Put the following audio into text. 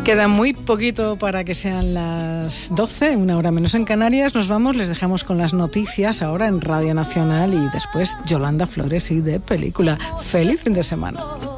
Queda muy poquito para que sean las 12, una hora menos en Canarias. Nos vamos, les dejamos con las noticias ahora en Radio Nacional y después Yolanda Flores y de Película. ¡Feliz fin de semana!